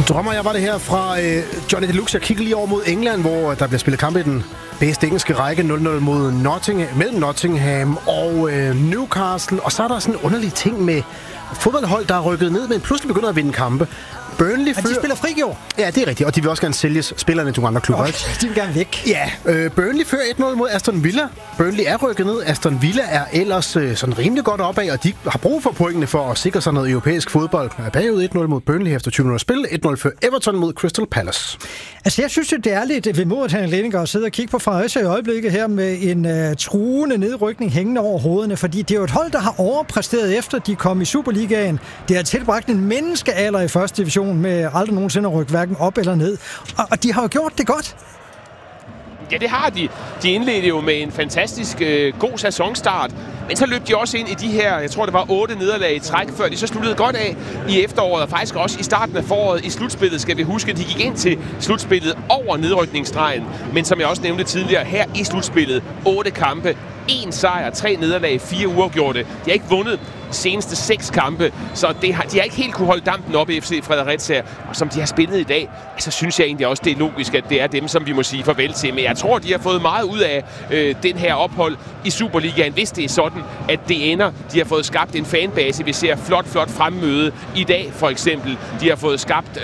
Drømmer jeg var det her fra Johnny Deluxe. Jeg kigger lige over mod England, hvor der bliver spillet kamp i den bedste engelske række 0-0 mod mellem Nottingham og Newcastle. Og så er der sådan en underlig ting med fodboldhold, der er rykket ned, men pludselig begynder at vinde kampe. Burnley de spiller frigjort. Ja, det er rigtigt, og de vil også gerne sælges spillerne til andre klubber. Okay, de vil gerne væk. Ja, Burnley fører 1-0 mod Aston Villa. Burnley er rykket ned. Aston Villa er ellers sådan rimelig godt opad, og de har brug for pointene for at sikre sig noget europæisk fodbold. Er bagud 1-0 mod Burnley efter 20 minutter spil. 1-0 for Everton mod Crystal Palace. Altså, jeg synes, det er lidt vemodigt, at Henrik Lindgaard sidder og kigger på Fredericia i øjeblikket her med en truende nedrykning hængende over hovederne, fordi det er jo et hold, der har overpræsteret efter de kom i Superligaen. Det har tilbragt en menneskealder i første division med aldrig nogensinde at rykke hverken op eller ned. Og de har jo gjort det godt. Ja, det har de. De indledte jo med en fantastisk god sæsonstart. Men så løb de også ind i de her, jeg tror det var 8 nederlag i træk, før de så sluttede godt af i efteråret, og faktisk også i starten af foråret. I slutspillet skal vi huske, at de gik ind til slutspillet over nedrykningsstregen. Men som jeg også nævnte tidligere, her i slutspillet 8 kampe, 1 sejr, 3 nederlag, 4 uafgjorte. De har ikke vundet de seneste 6 kampe, så de har ikke helt kunne holde dampen op i FC Fredericia. Og som de har spillet i dag, så synes jeg egentlig også, det er logisk, at det er dem, som vi må sige farvel til. Men jeg tror, de har fået meget ud af den her ophold i Superligaen, hvis det er sådan, at det ender. De har fået skabt en fanbase. Vi ser flot fremmøde i dag, for eksempel. De har fået skabt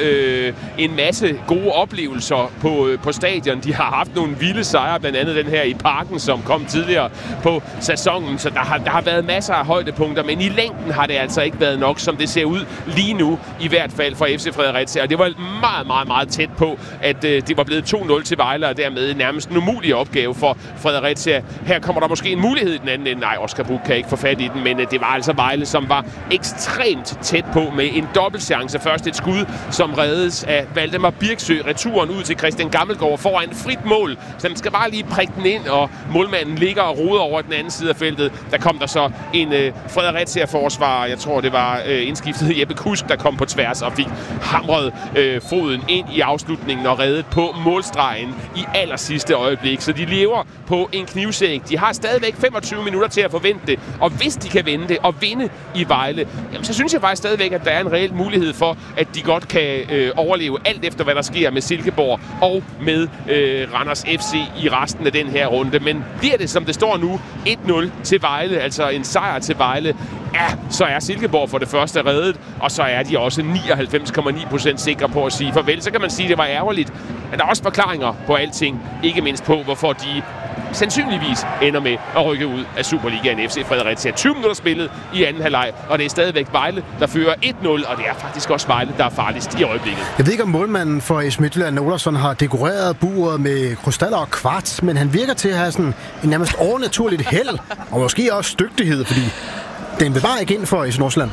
en masse gode oplevelser på stadion. De har haft nogle vilde sejre, blandt andet den her i Parken, som kom tidligere på sæsonen. Så der har været masser af højdepunkter, men i længden har det altså ikke været nok, som det ser ud lige nu, i hvert fald for FC Fredericia. Og det var meget tæt på, at det var blevet 2-0 til Vejle, og dermed nærmest en umulig opgave for Fredericia. Her kommer der måske en mulighed i den anden ende. Nej, Oscar Buch kan ikke få fat i den, men det var altså Vejle, som var ekstremt tæt på med en dobbeltchance. Først et skud, som reddes af Valdemar Birksø. Returen ud til Christian Gammelgaard foran frit mål. Så den skal bare lige prikke den ind, og målmanden ligger og roder over den anden side af feltet. Der kom der så en Fredericia-forsvarer, jeg tror det var indskiftet Jeppe Kusk, der kom på tværs og fik hamret foden ind i afslutningen og reddet på målstregen i allersidste øjeblik. Så de lever på en knivsæg. De har stadigvæk 25 minutter til at forvente det, og hvis de kan vinde det og vinde i Vejle, jamen, så synes jeg faktisk stadigvæk, at der er en reel mulighed for, at de godt kan overleve alt efter, hvad der sker med Silkeborg og med Randers FC i resten af den her runde. Men bliver det, som det står nu, 1-0 til Vejle, altså en sejr til Vejle, ja, så er Silkeborg for det første reddet, og så er de også 99,9% sikre på at sige farvel. Så kan man sige, at det var ærgerligt, men der er også forklaringer på alting, ikke mindst på, hvorfor de sandsynligvis ender med at rykke ud af Superligaen. FC Fredericia 20 minutter spillet i anden halvleg, og det er stadigvæk Vejle, der fører 1-0, og det er faktisk også Vejle, der er farligst i øjeblikket. Jeg ved ikke, om målmanden for FC Midtjylland, Olafsson, har dekoreret buret med krystaller og kvarts, men han virker til at have sådan en nærmest overnaturligt held, og måske også dygtighed, fordi den vil bare ikke ind for FC Nordsjælland.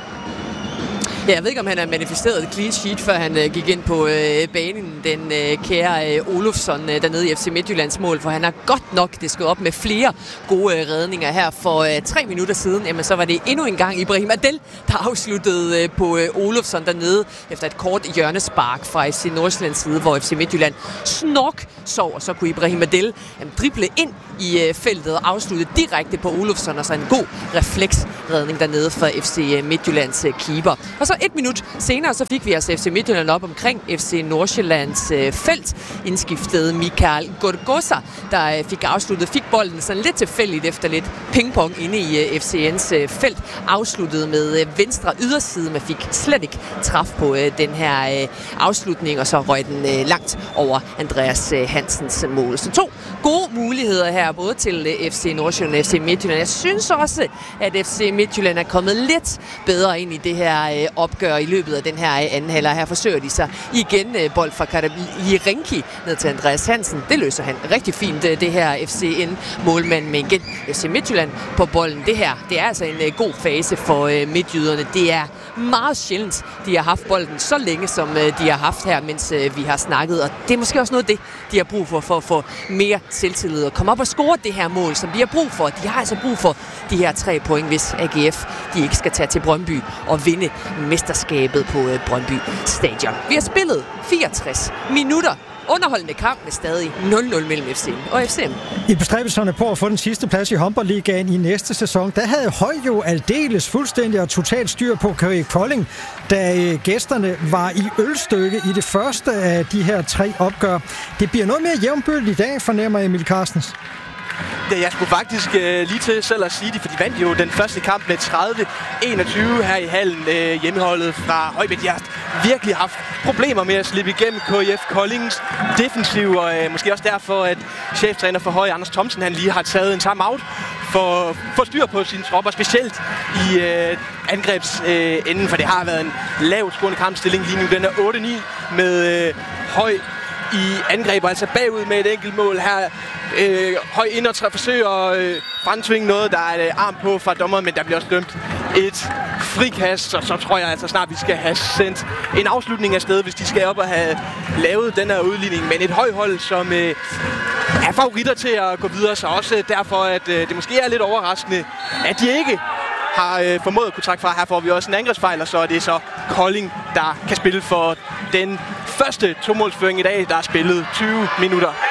Ja, jeg ved ikke, om han har manifesteret et clean sheet, før han gik ind på banen, den kære Olufsson dernede i FC Midtjyllands mål, for han har godt nok disket op med flere gode redninger her for 3 minutter siden. Jamen, så var det endnu en gang Ibrahim Adel, der afsluttede på Olufsson dernede efter et kort hjørnespark fra FC Nordsjællands side, hvor FC Midtjylland sov, og så kunne Ibrahim Adel drible ind i feltet og afslutte direkte på Olufsson, og så en god refleksredning dernede for FC Midtjyllands keeper. Og så 1 minut senere, så fik vi altså FC Midtjylland op omkring FC Nordsjællands felt. Indskiftede Mikael Gorgosa, der fik bolden sådan lidt tilfældigt efter lidt pingpong inde i FCN's felt. Afsluttede med venstre yderside, men fik slet ikke træf på den her afslutning, og så røg den langt over Andreas Hansens mål. Så 2 gode muligheder her, både til FC Nordsjælland og FC Midtjylland. Jeg synes også, at FC Midtjylland er kommet lidt bedre ind i det her opgør i løbet af den her anden halvleg. Her forsøger de sig igen bold fra Jerenki ned til Andreas Hansen. Det løser han rigtig fint, det her FCN-målmand, men igen FC Midtjylland på bolden. Det her, det er altså en god fase for midtjyderne. Det er meget sjældent, de har haft bolden så længe, som de har haft her, mens vi har snakket. Og det er måske også noget af det, de har brug for at få mere selvtillid og komme op og score det her mål, som de har brug for. De har altså brug for de her 3 point, hvis AGF de ikke skal tage til Brøndby og vinde mesterskabet på Brøndby Stadion. Vi har spillet 64 minutter underholdende kamp med stadig 0-0 mellem FC og FCM. I bestræbelserne på at få den sidste plads i håndboldligaen i næste sæson, der havde Høj jo aldeles fuldstændig og totalt styr på KIF Kolding, da gæsterne var i ølstykke i det første af de her 3 opgør. Det bliver noget mere jævnbyrdigt i dag, fornemmer Emil Carstens. Ja, jeg skulle faktisk lige til selv at sige det, for de vandt jo den første kamp med 30-21 her i hallen, hjemmeholdet fra Højbæk. De har virkelig haft problemer med at slippe igennem KIF Koldings defensiv, og måske også derfor, at cheftræner for Høje, Anders Thomsen, han lige har taget en timeout for styr på sine tropper, specielt i angrebsenden, for det har været en lavt scorende kampstilling lige nu. Den er 8-9 med Høj i angreb, altså bagud med et enkelt mål her. Høj ind og forsøger at fremtvinge noget, der er et arm på fra dommeren, men der bliver også dømt et frikast, og så tror jeg altså snart, vi skal have sendt en afslutning af sted, hvis de skal op og have lavet den her udligning. Men et Højhold, som er favoritter til at gå videre, så også derfor, at det måske er lidt overraskende, at de ikke har formået at kunne trække fra. Her får vi også en angrebsfejl, og så er det så Kolding, der kan spille for den første 2-målsføring i dag, der er spillet 20 minutter.